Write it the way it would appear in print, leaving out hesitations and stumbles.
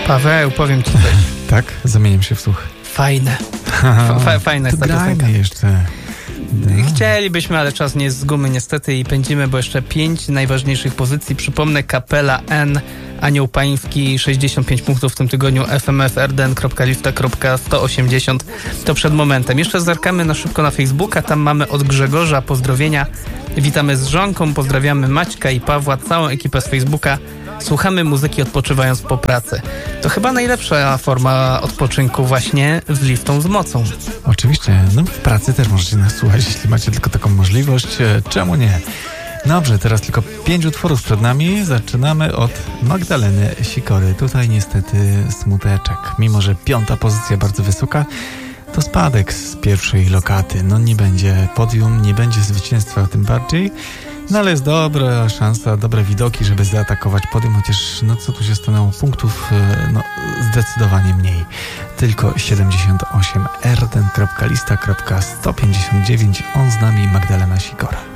Paweł, powiem ci coś. Tak? Zamieniam się w słuch. Fajne. Fajna jest ta piosenka. Jeszcze. No. Chcielibyśmy, ale czas nie jest z gumy niestety i pędzimy, bo jeszcze 5 najważniejszych pozycji. Przypomnę, Kapela N, Anioł Pański, 65 punktów w tym tygodniu, fmf.rden.lista.180. To przed momentem. Jeszcze zerkamy na szybko na Facebooka, tam mamy od Grzegorza pozdrowienia. Witamy z żonką, pozdrawiamy Maćka i Pawła, całą ekipę z Facebooka. Słuchamy muzyki odpoczywając po pracy. To chyba najlepsza forma odpoczynku właśnie z listą z mocą. Oczywiście, no w pracy też możecie nas słuchać, jeśli macie tylko taką możliwość. Czemu nie? Dobrze, teraz tylko 5 utworów przed nami. Zaczynamy od Magdaleny Sikory. Tutaj niestety smuteczek. Mimo że 5. pozycja bardzo wysoka, to spadek z pierwszej lokaty. No nie będzie podium, nie będzie zwycięstwa tym bardziej. No ale jest dobra szansa, dobre widoki, żeby zaatakować podium, chociaż no co tu się stanęło? Punktów no zdecydowanie mniej. Tylko 78. rden.lista.159. On z nami, Magdalena Sikora.